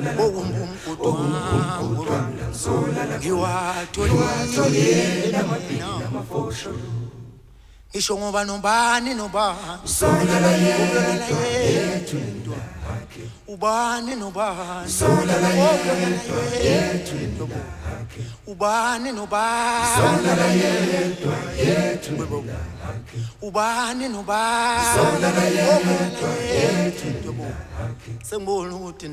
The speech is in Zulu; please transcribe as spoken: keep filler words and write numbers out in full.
Isho ngoba nobani nobani solala yethu ubani nobani solala yethu ubani nobani solala yethu ubani nobani solala yethu sengibona ukuthi